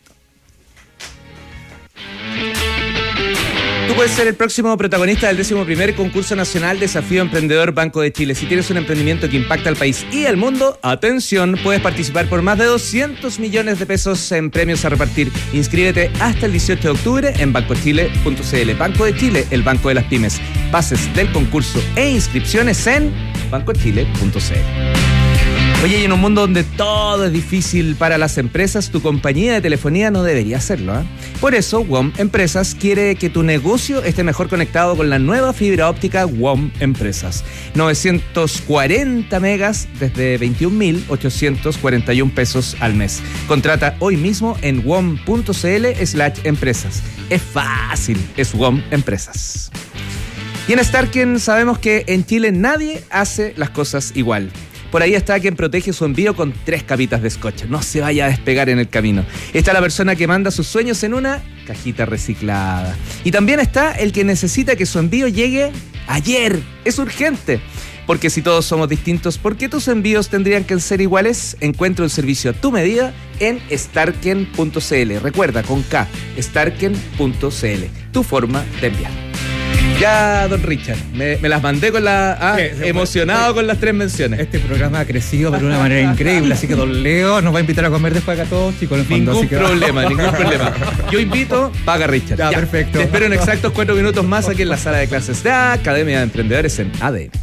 Tú puedes ser el próximo protagonista del décimo primer concurso nacional Desafío Emprendedor Banco de Chile. Si tienes un emprendimiento que impacta al país y al mundo, atención, puedes participar por más de doscientos millones de pesos en premios a repartir. Inscríbete hasta el dieciocho de octubre en banco chile punto c l. Banco de Chile, el banco de las pymes. Bases del concurso e inscripciones en banco chile punto c l. Oye, y en un mundo donde todo es difícil para las empresas, tu compañía de telefonía no debería hacerlo, ¿eh? Por eso, W O M Empresas quiere que tu negocio esté mejor conectado con la nueva fibra óptica W O M Empresas. novecientos cuarenta megas desde veintiún mil ochocientos cuarenta y un pesos al mes. Contrata hoy mismo en wom punto c l slash empresas. Es fácil, es W O M Empresas. Y en Starken sabemos que en Chile nadie hace las cosas igual. Por ahí está quien protege su envío con tres capitas de scotch. No se vaya a despegar en el camino. Está la persona que manda sus sueños en una cajita reciclada. Y también está el que necesita que su envío llegue ayer. Es urgente. Porque si todos somos distintos, ¿por qué tus envíos tendrían que ser iguales? Encuentra un servicio a tu medida en starken punto c l. Recuerda, con K, starken punto c l. Tu forma de enviar. Ya, don Richard, me, me las mandé con la... Ah, sí, sí, emocionado sí. Con las tres menciones. Este programa ha crecido de una manera increíble, así que don Leo nos va a invitar a comer después acá todos, chicos, en el fondo. Ningún así que problema, ningún problema. Yo invito, paga Richard. Ya, ya, perfecto. Te espero en exactos cuatro minutos más aquí en la sala de clases de Academia de Emprendedores en A D N.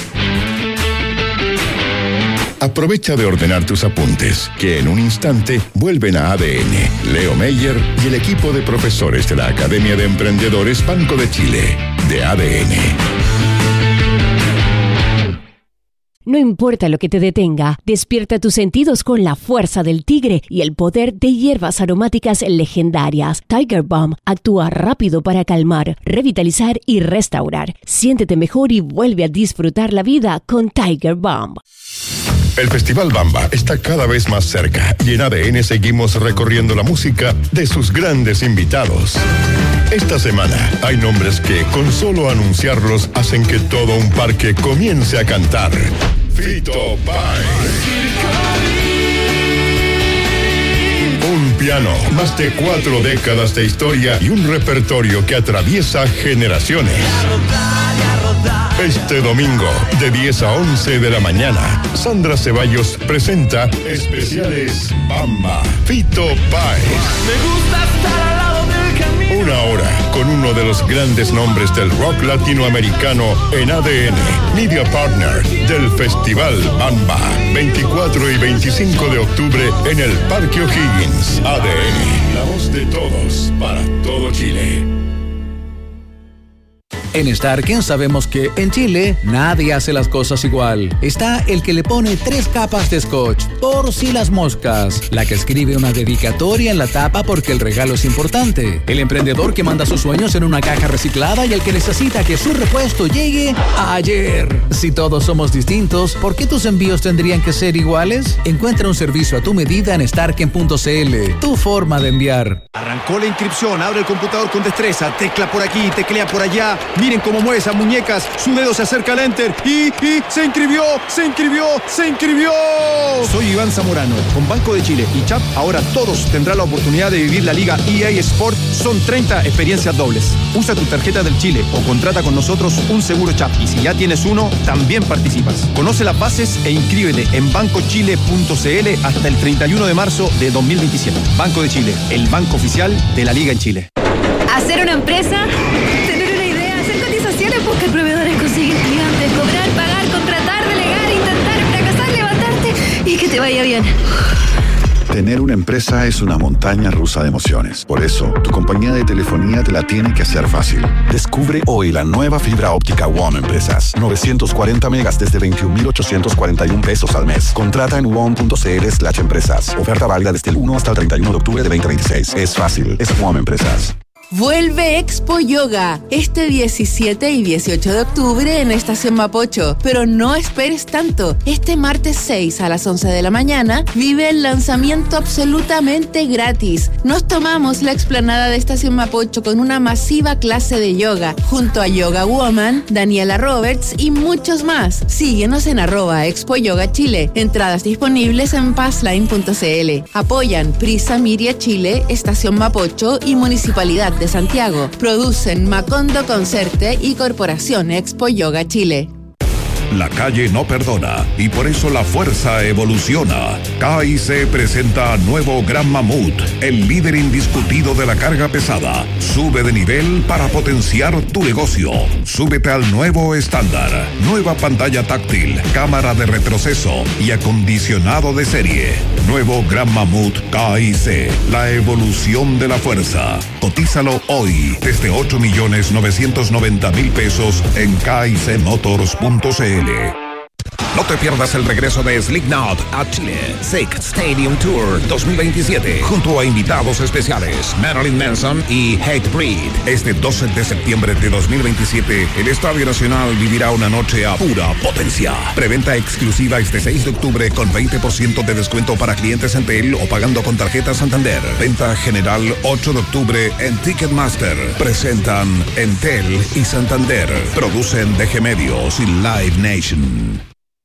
Aprovecha de ordenar tus apuntes, que en un instante vuelven a A D N. Leo Meyer y el equipo de profesores de la Academia de Emprendedores Banco de Chile, de A D N. No importa lo que te detenga, despierta tus sentidos con la fuerza del tigre y el poder de hierbas aromáticas legendarias. Tiger Balm actúa rápido para calmar, revitalizar y restaurar. Siéntete mejor y vuelve a disfrutar la vida con Tiger Balm. El Festival Bamba está cada vez más cerca y en A D N seguimos recorriendo la música de sus grandes invitados. Esta semana hay nombres que con solo anunciarlos hacen que todo un parque comience a cantar. Fito Páez. Un piano, más de cuatro décadas de historia y un repertorio que atraviesa generaciones. Este domingo, de diez a once de la mañana, Sandra Ceballos presenta Especiales Bamba, Fito Páez. Me gusta estar al lado del camino. Una hora con uno de los grandes nombres del rock latinoamericano en A D N, Media Partner del Festival Bamba, veinticuatro y veinticinco de octubre en el Parque O'Higgins. A D N, la voz de todos para todo Chile. En Starken sabemos que en Chile nadie hace las cosas igual. Está el que le pone tres capas de scotch, por si las moscas. La que escribe una dedicatoria en la tapa porque el regalo es importante. El emprendedor que manda sus sueños en una caja reciclada y el que necesita que su repuesto llegue ayer. Si todos somos distintos, ¿por qué tus envíos tendrían que ser iguales? Encuentra un servicio a tu medida en starken punto c l. Tu forma de enviar. Arrancó la inscripción, abre el computador con destreza, tecla por aquí, teclea por allá. Miren cómo mueve esas muñecas. Su dedo se acerca al enter. Y, y se inscribió, se inscribió, se inscribió. Soy Iván Zamorano. Con Banco de Chile y Chap, ahora todos tendrán la oportunidad de vivir la Liga E A Sport. Son treinta experiencias dobles. Usa tu tarjeta del Chile o contrata con nosotros un seguro Chap. Y si ya tienes uno, también participas. Conoce las bases e inscríbete en banco chile punto c l hasta el treinta y uno de marzo de dos mil veintisiete. Banco de Chile, el banco oficial de la Liga en Chile. Hacer una empresa, tener una idea, hacer cotizaciones, buscar proveedores, conseguir clientes, cobrar, pagar, contratar, delegar, intentar, fracasar, levantarte y que te vaya bien. Tener una empresa es una montaña rusa de emociones. Por eso, tu compañía de telefonía te la tiene que hacer fácil. Descubre hoy la nueva fibra óptica WOM Empresas. novecientos cuarenta megas desde veintiún mil ochocientos cuarenta y uno pesos al mes. Contrata en wom punto c l slash empresas. Oferta válida desde el uno hasta el treinta y uno de octubre de veinte veintiséis. Es fácil. Es WOM Empresas. Vuelve Expo Yoga este diecisiete y dieciocho de octubre en Estación Mapocho. Pero no esperes tanto. Este martes seis a las once de la mañana vive el lanzamiento absolutamente gratis. Nos tomamos la explanada de Estación Mapocho con una masiva clase de yoga junto a Yoga Woman, Daniela Roberts y muchos más. Síguenos en arroba Expo Yoga Chile. Entradas disponibles en passline punto c l. Apoyan Prisa Miria Chile, Estación Mapocho y Municipalidad de Santiago. Producen Macondo Concerte y Corporación Expo Yoga Chile. La calle no perdona y por eso la fuerza evoluciona. K I C presenta nuevo Gran Mamut, el líder indiscutido de la carga pesada. Sube de nivel para potenciar tu negocio. Súbete al nuevo estándar. Nueva pantalla táctil, cámara de retroceso y acondicionado de serie. Nuevo Gran Mamut K I C, la evolución de la fuerza. Cotízalo hoy desde ocho millones novecientos noventa mil pesos en k i c motors punto c l. No te pierdas el regreso de Slipknot a Chile. Sick Stadium Tour dos mil veintisiete, junto a invitados especiales Marilyn Manson y Hatebreed. Este doce de septiembre de dos mil veintisiete, el Estadio Nacional vivirá una noche a pura potencia. Preventa exclusiva este seis de octubre con veinte por ciento de descuento para clientes Entel o pagando con tarjeta Santander. Venta general ocho de octubre en Ticketmaster. Presentan Entel y Santander. Producen D G Medios y Live Nation.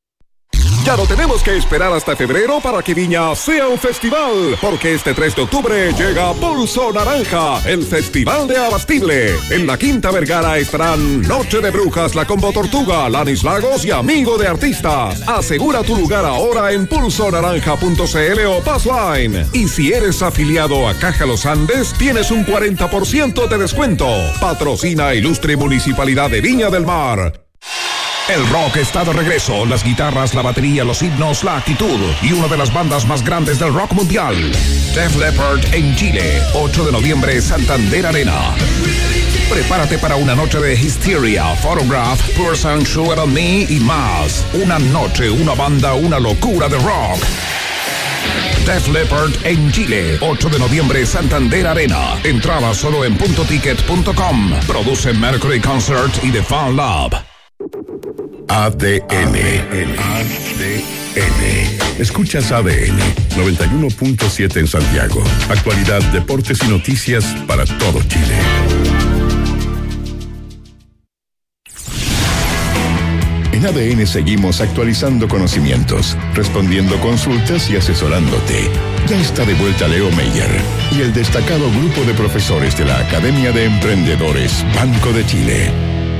Ya no tenemos que esperar hasta febrero para que Viña sea un festival, porque este tres de octubre llega Pulso Naranja, el festival de Abastible. En la Quinta Vergara estarán Noche de Brujas, La Combo Tortuga, Lanis Lagos y Amigo de Artistas. Asegura tu lugar ahora en pulso naranja punto c l o Passline. Y si eres afiliado a Caja Los Andes, tienes un cuarenta por ciento de descuento. Patrocina Ilustre Municipalidad de Viña del Mar. El rock está de regreso, las guitarras, la batería, los himnos, la actitud y una de las bandas más grandes del rock mundial. Def Leppard en Chile, ocho de noviembre, Santander Arena. Prepárate para una noche de Hysteria, Photograph, Person, Sugar on Me y más. Una noche, una banda, una locura de rock. Def Leppard en Chile, ocho de noviembre, Santander Arena. Entrada solo en punto ticket punto com. Produce Mercury Concert y The Fan Lab. A D N. A D N. Escuchas A D N noventa y uno punto siete en Santiago. Actualidad, deportes y noticias para todo Chile. En A D N seguimos actualizando conocimientos, respondiendo consultas y asesorándote. Ya está de vuelta Leo Meyer y el destacado grupo de profesores de la Academia de Emprendedores Banco de Chile.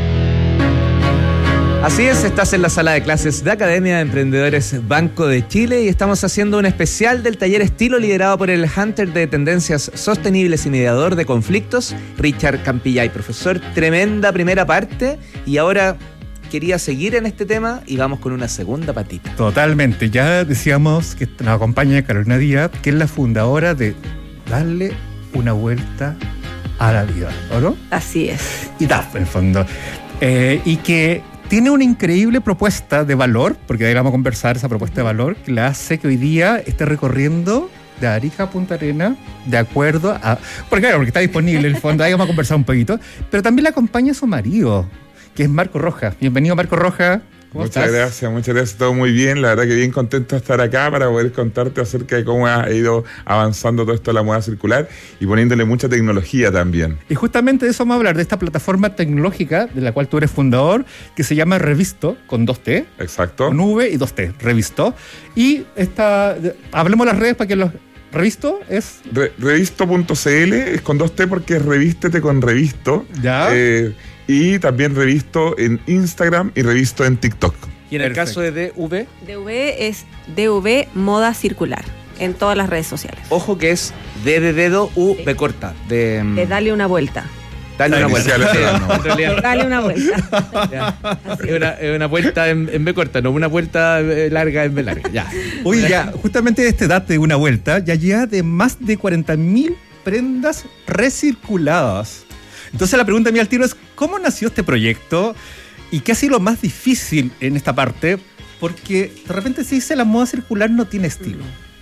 Así es, estás en la sala de clases de Academia de Emprendedores Banco de Chile y estamos haciendo un especial del taller estilo liderado por el Hunter de Tendencias Sostenibles y mediador de conflictos, Richard Campillay. Profesor, tremenda primera parte y ahora quería seguir en este tema y vamos con una segunda patita. Totalmente, ya decíamos que nos acompaña Carolina Díaz, que es la fundadora de Darle una Vuelta a la Vida, ¿o no? Así es. Y D A F, en el fondo. Eh, y que tiene una increíble propuesta de valor, porque ahí vamos a conversar esa propuesta de valor, que la hace que hoy día esté recorriendo de Arica a Punta Arenas, de acuerdo a... Porque claro, porque está disponible en el fondo, ahí vamos a conversar un poquito, pero también la acompaña su marido, que es Marco Rojas. Bienvenido, Marco Rojas. Muchas estás? gracias, muchas gracias, todo muy bien. La verdad que bien contento de estar acá para poder contarte acerca de cómo ha ido avanzando todo esto de la moda circular y poniéndole mucha tecnología también. Y justamente de eso vamos a hablar, de esta plataforma tecnológica de la cual tú eres fundador, que se llama Revisto, con dos T. Exacto. Con V y dos T, Revisto. Y esta, hablemos las redes para que los... ¿Revisto es? Re, revisto punto c l es con dos T porque es revístete con Revisto. Ya. Eh, y también Revisto en Instagram y Revisto en TikTok. Y en el Perfecto. caso de D V, D V es D V Moda Circular en todas las redes sociales. ojo que es D de dedo, U, B corta. De, De dale una vuelta. dale una vuelta. Iniciales, pero no. En realidad, Dale una vuelta. ya. Es una, es una vuelta en, en B corta, no una vuelta eh, larga en B larga. Ya. Oye, ya, justamente este dato de una vuelta ya llega de más de cuarenta mil prendas recirculadas. Entonces la pregunta mía al tiro es, ¿cómo nació este proyecto? ¿Y qué ha sido lo más difícil en esta parte? Porque de repente se dice la moda circular no tiene estilo.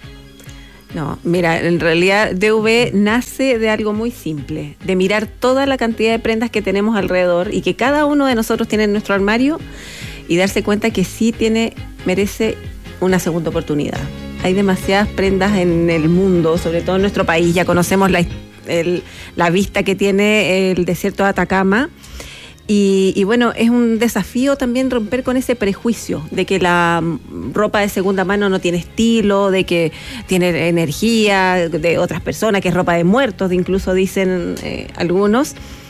No, mira, en realidad D V nace de algo muy simple, de mirar toda la cantidad de prendas que tenemos alrededor y que cada uno de nosotros tiene en nuestro armario y darse cuenta que sí tiene, merece una segunda oportunidad. Hay demasiadas prendas en el mundo, sobre todo en nuestro país. Ya conocemos la, el, la vista que tiene el desierto de Atacama. Y, y bueno, es un desafío también romper con ese prejuicio de que la ropa de segunda mano no tiene estilo, de que tiene energía de otras personas, que es ropa de muertos, incluso dicen eh, algunos.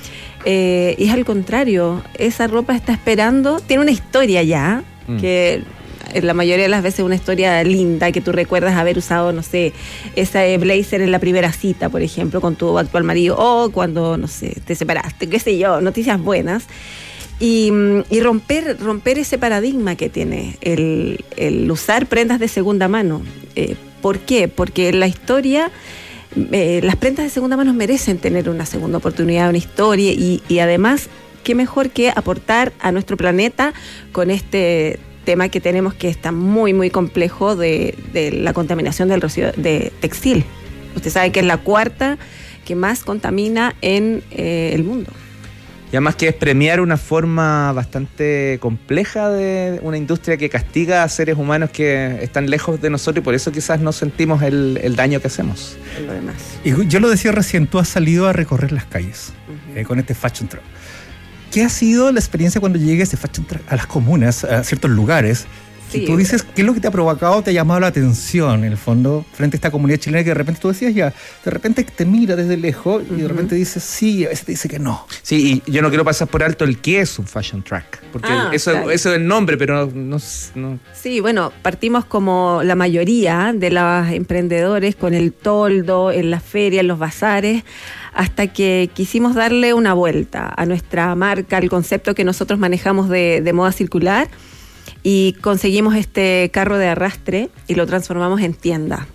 Eh, y es al contrario, esa ropa está esperando, tiene una historia ya, mm. que la mayoría de las veces una historia linda, que tú recuerdas haber usado, no sé, ese blazer en la primera cita, por ejemplo, con tu actual marido, o cuando, no sé, te separaste, qué sé yo, noticias buenas. Y, y romper, romper ese paradigma que tiene el, el usar prendas de segunda mano. Eh, ¿Por qué? Porque en la historia... Eh, las prendas de segunda mano merecen tener una segunda oportunidad, una historia, y, y además, qué mejor que aportar a nuestro planeta con este tema que tenemos, que está muy, muy complejo, de, de la contaminación del residuo de textil. Usted sabe que es la cuarta que más contamina en eh, el mundo. Y además que es premiar una forma bastante compleja de una industria que castiga a seres humanos que están lejos de nosotros y por eso quizás no sentimos el, el daño que hacemos. Lo demás. Y yo lo decía recién, tú has salido a recorrer las calles uh-huh. eh, con este Fashion Truck. ¿Qué ha sido la experiencia cuando llegue ese Fashion Truck a las comunas, a ciertos lugares? Sí, y tú dices, ¿qué es lo que te ha provocado, te ha llamado la atención, en el fondo, frente a esta comunidad chilena que de repente tú decías ya, de repente te mira desde lejos y uh-huh. de repente dices sí, a veces te dice que no? Sí, y yo no quiero pasar por alto el qué es un Fashion Truck, porque ah, eso, claro. eso es el nombre, pero no, no... Sí, bueno, partimos como la mayoría de los emprendedores con el toldo, en las ferias, en los bazares, hasta que quisimos darle una vuelta a nuestra marca, al concepto que nosotros manejamos de, de moda circular, y conseguimos este carro de arrastre y lo transformamos en tienda.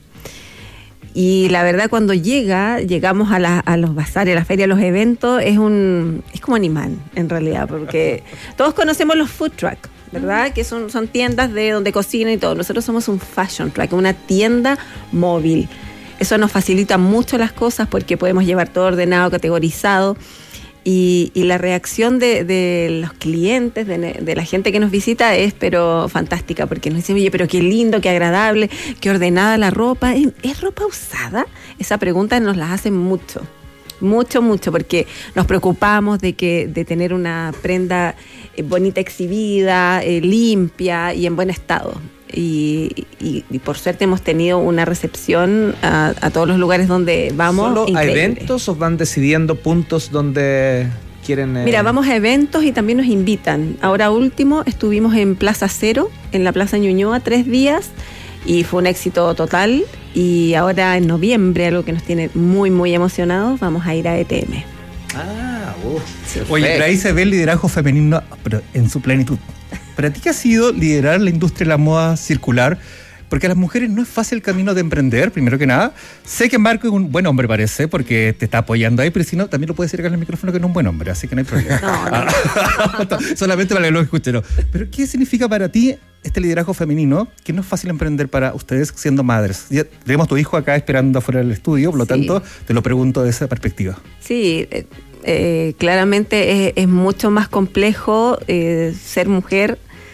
Y la verdad, cuando llega, llegamos a, la, a los bazares, a la feria, a los eventos, es un es como un imán, en realidad, porque todos conocemos los food truck, ¿verdad? Que son, son tiendas de donde cocinan y todo. Nosotros somos un fashion truck, una tienda móvil. Eso nos facilita mucho las cosas porque podemos llevar todo ordenado, categorizado. Y, y la reacción de, de los clientes, de, de la gente que nos visita es pero fantástica, porque nos dicen, oye, pero qué lindo, qué agradable, qué ordenada la ropa. ¿Es, ¿es ropa usada? Esa pregunta nos la hacen mucho, mucho, mucho, porque nos preocupamos de que de tener una prenda eh, bonita exhibida, eh, limpia y en buen estado. Y, y, y por suerte hemos tenido una recepción a, a todos los lugares donde vamos. ¿Solo increíble. a eventos o van decidiendo puntos donde quieren...? Eh... Mira, vamos a eventos y también nos invitan. Ahora último estuvimos en Plaza Cero, en la Plaza Ñuñoa, tres días, y fue un éxito total. Y ahora en noviembre, algo que nos tiene muy, muy emocionados, vamos a ir a E T M. Ah, uh, Oye, pero ahí se ve el liderazgo femenino, pero en su plenitud. ¿Para ti qué ha sido liderar la industria de la moda circular? Porque a las mujeres no es fácil el camino de emprender, primero que nada. Sé que Marco es un buen hombre, parece, porque te está apoyando ahí, pero si no, también lo puede decir acá en el micrófono que no es un buen hombre, así que no hay problema. No, no. Solamente para que lo escuchen. No. Pero ¿qué significa para ti este liderazgo femenino? Que no es fácil emprender para ustedes siendo madres. Ya tenemos tu hijo acá esperando afuera del estudio, por lo sí. tanto, te lo pregunto de esa perspectiva. Sí, eh, eh, claramente es, es mucho más complejo eh, ser mujer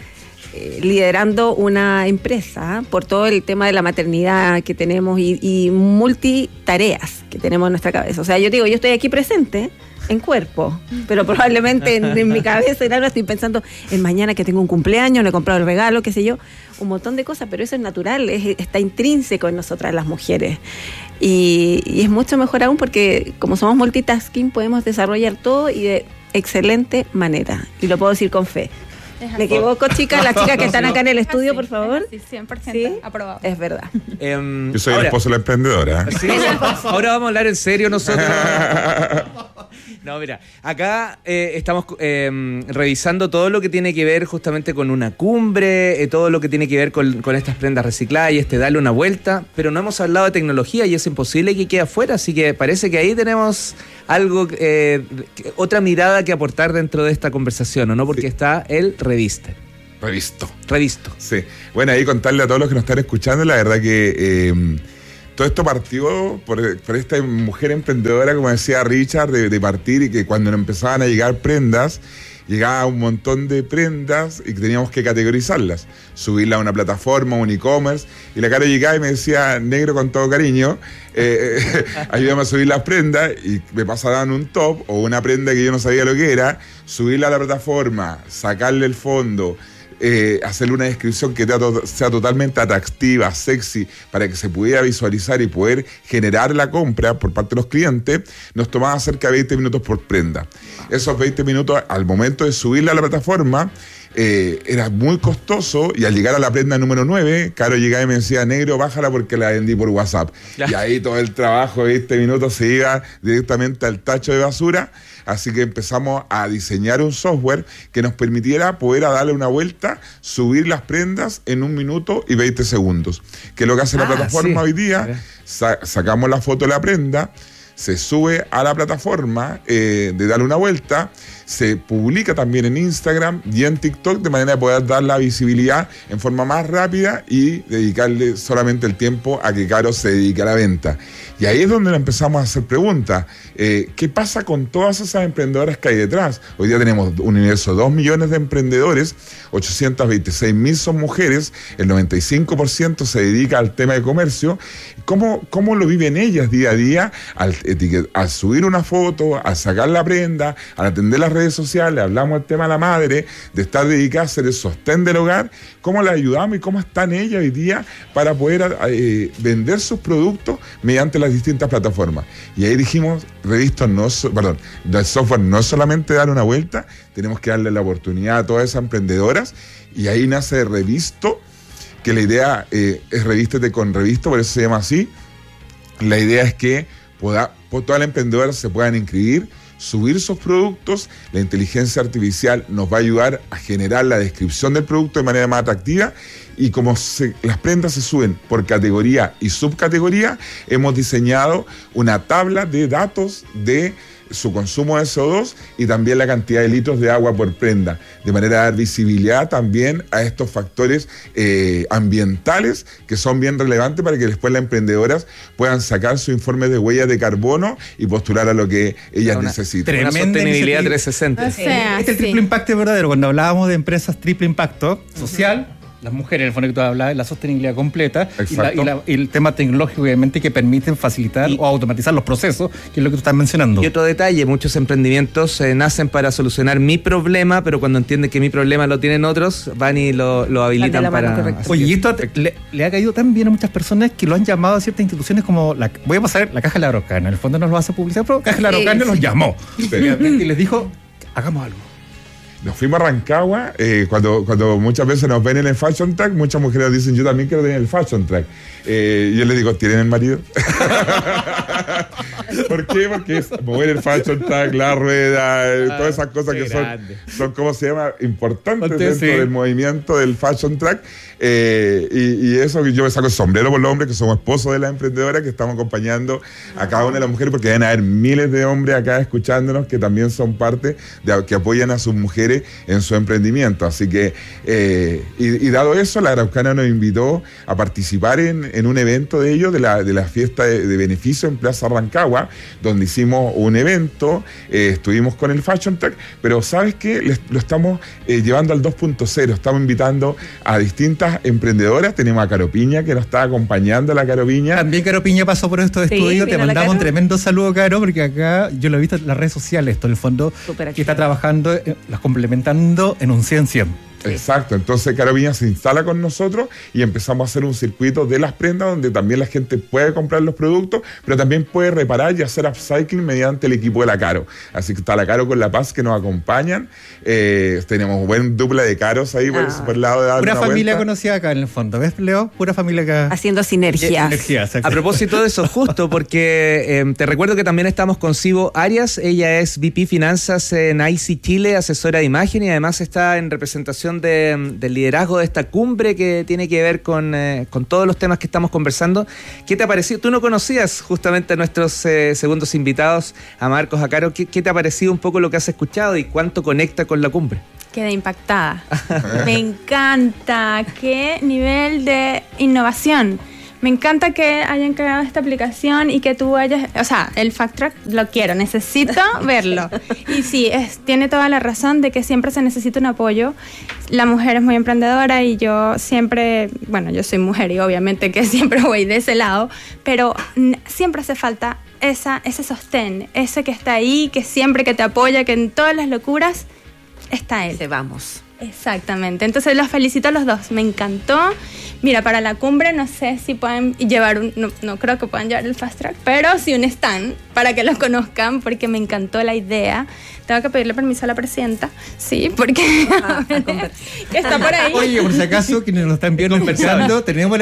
eh, liderando una empresa por todo el tema de la maternidad que tenemos y, y multitareas que tenemos en nuestra cabeza. O sea, yo digo, yo estoy aquí presente en cuerpo, pero probablemente en, en mi cabeza y ahora estoy pensando en mañana que tengo un cumpleaños, le he comprado el regalo, qué sé yo, un montón de cosas, pero eso es natural, es, está intrínseco en nosotras las mujeres. Y, y es mucho mejor aún porque como somos multitasking podemos desarrollar todo y de excelente manera. Y lo puedo decir con fe. ¿Me equivoco, chicas? Las chicas que están acá en el estudio, por favor. Sí, cien por ciento ¿Sí? aprobado. Es verdad. Um, Yo soy ahora, el esposo de la emprendedora. ¿Sí? Ahora vamos a hablar en serio nosotros. No, mira, acá eh, estamos eh, revisando todo lo que tiene que ver justamente con una cumbre, eh, todo lo que tiene que ver con, con estas prendas recicladas y este darle una vuelta, pero no hemos hablado de tecnología y es imposible que quede afuera, así que parece que ahí tenemos algo, eh, otra mirada que aportar dentro de esta conversación, ¿o no? Porque sí. Está el Reviste. Revisto. Revisto. Sí. Bueno, ahí contarle a todos los que nos están escuchando, la verdad que... Eh, todo esto partió por, por esta mujer emprendedora, como decía Richard, de, de partir y que cuando nos empezaban a llegar prendas, llegaba un montón de prendas y que teníamos que categorizarlas, subirlas a una plataforma, un e-commerce, y la cara llegaba y me decía, negro con todo cariño, eh, eh, ayúdame a subir las prendas, y me pasaban un top o una prenda que yo no sabía lo que era, subirla a la plataforma, sacarle el fondo, Eh, hacerle una descripción que sea totalmente atractiva, sexy, para que se pudiera visualizar y poder generar la compra por parte de los clientes, nos tomaba cerca de veinte minutos por prenda. Esos veinte minutos, al momento de subirla a la plataforma, eh, era muy costoso, y al llegar a la prenda número nueve, Caro llegaba y me decía, negro, bájala porque la vendí por WhatsApp. Ya. Y ahí todo el trabajo de veinte minutos se iba directamente al tacho de basura. Así que empezamos a diseñar un software que nos permitiera poder a darle una vuelta, subir las prendas en un minuto y veinte segundos. Que es lo que hace ah, la plataforma sí. Hoy día. Sa- sacamos la foto de la prenda, se sube a la plataforma eh, de darle una vuelta, se publica también en Instagram y en TikTok de manera de poder dar la visibilidad en forma más rápida y dedicarle solamente el tiempo a que Caro se dedique a la venta. Y ahí es donde empezamos a hacer preguntas. Eh, ¿Qué pasa con todas esas emprendedoras que hay detrás? Hoy día tenemos un universo de dos millones de emprendedores, ochocientos veintiséis mil son mujeres, el noventa y cinco por ciento se dedica al tema de comercio. ¿Cómo, cómo lo viven ellas día a día al, etiquet- al subir una foto, al sacar la prenda, al atender las redes sociales? Hablamos del tema de la madre, de estar dedicada a ser el sostén del hogar. ¿Cómo la ayudamos y cómo están ellas hoy día para poder eh, vender sus productos mediante las distintas plataformas? Y ahí dijimos, Revisto no, perdón, el software no es solamente dar una vuelta, tenemos que darle la oportunidad a todas esas emprendedoras, y ahí nace Revisto, que la idea eh, es Revístete con Revisto, por eso se llama así. La idea es que pueda, todas las emprendedoras se puedan inscribir, subir sus productos, la inteligencia artificial nos va a ayudar a generar la descripción del producto de manera más atractiva, y como se, las prendas se suben por categoría y subcategoría, hemos diseñado una tabla de datos de su consumo de C O dos y también la cantidad de litros de agua por prenda, de manera a dar visibilidad también a estos factores eh, ambientales que son bien relevantes para que después las emprendedoras puedan sacar su informe de huellas de carbono y postular a lo que ellas una necesitan. Una sostenibilidad trescientos sesenta. O sea, este es el triple impacto verdadero. Cuando hablábamos de empresas triple impacto social, las mujeres, en el fondo que tú hablabas, la sostenibilidad completa y, la, y, la, y el tema tecnológico, obviamente, que permiten facilitar y, o automatizar los procesos, que es lo que tú estás mencionando. Y otro detalle, muchos emprendimientos eh, nacen para solucionar mi problema, pero cuando entienden que mi problema lo tienen otros, van y lo, lo habilitan para... Oye, y esto le, le ha caído tan bien a muchas personas que lo han llamado a ciertas instituciones como, la, voy a pasar la Caja de la Araucana, en el fondo no lo hace publicidad, pero Caja de la Araucana sí, los sí. llamó sí. y les dijo, hagamos algo. Nos fuimos a Rancagua, eh, cuando, cuando muchas veces nos ven en el Fashion Track, muchas mujeres dicen, yo también quiero tener el Fashion Track. Eh, yo les digo, ¿tienen el marido? ¿Por qué? Porque es mover el Fashion Track, la rueda, eh, todas esas cosas que son, son, ¿cómo se llama? Importantes Ponte, dentro sí. del movimiento del Fashion Track. Eh, y, y eso, yo me saco el sombrero por los hombres que somos esposos de la emprendedora, que estamos acompañando a cada una de las mujeres, porque deben haber miles de hombres acá escuchándonos que también son parte, de que apoyan a sus mujeres en su emprendimiento. Así que, eh, y, y dado eso, la Araucana nos invitó a participar en, en un evento de ellos, de la, de la fiesta de, de beneficio en Plaza Rancagua, antigua, donde hicimos un evento, eh, estuvimos con el Fashion Tech, pero ¿sabes qué? Les, lo estamos eh, llevando al dos punto cero, estamos invitando a distintas emprendedoras, tenemos a Caro Piña que nos está acompañando, la Caro Piña. También Caro Piña pasó por estos Sí, estudios, te vino la mandamos un Caro. tremendo saludo, Caro, porque acá yo lo he visto en las redes sociales, esto en el fondo, que está trabajando, eh, las complementando en un cien cien. Exacto, entonces Caro Piña se instala con nosotros y empezamos a hacer un circuito de las prendas donde también la gente puede comprar los productos, pero también puede reparar y hacer upcycling mediante el equipo de la Caro. Así que está la Caro con la Paz que nos acompañan. Eh, tenemos buen dupla de Caros ahí por, Ah. por el lado de dar Pura una familia vuelta. conocida acá en el fondo, ¿ves, Leo? Pura familia acá. Haciendo sinergias. Sinergias, exacto. A propósito de eso, justo porque eh, te recuerdo que también estamos con Sibo Arias, ella es V P Finanzas en I C Chile, asesora de imagen y además está en representación de, del liderazgo de esta cumbre que tiene que ver con, eh, con todos los temas que estamos conversando. ¿Qué te ha parecido? Tú no conocías justamente a nuestros eh, segundos invitados, a Marcos, a Caro. ¿Qué, ¿Qué te ha parecido un poco lo que has escuchado y cuánto conecta con la cumbre? Quedé impactada. Me encanta. Qué nivel de innovación. Me encanta que hayan creado esta aplicación y que tú hayas... O sea, el Fact Track lo quiero, necesito verlo. Y sí, es, tiene toda la razón de que siempre se necesita un apoyo. La mujer es muy emprendedora y yo siempre... Bueno, yo soy mujer y obviamente que siempre voy de ese lado, pero n- siempre hace falta esa, ese sostén, ese que está ahí, que siempre que te apoya, que en todas las locuras está él. Se vamos. Exactamente, entonces los felicito a los dos, me encantó. Mira, para la cumbre no sé si pueden llevar un, no, no creo que puedan llevar el Fast Track, pero sí un stand para que los conozcan porque me encantó la idea. Tengo que pedirle permiso a la presidenta, sí, porque que está por ahí. Oye, por si acaso, quienes nos están viendo conversando, tenemos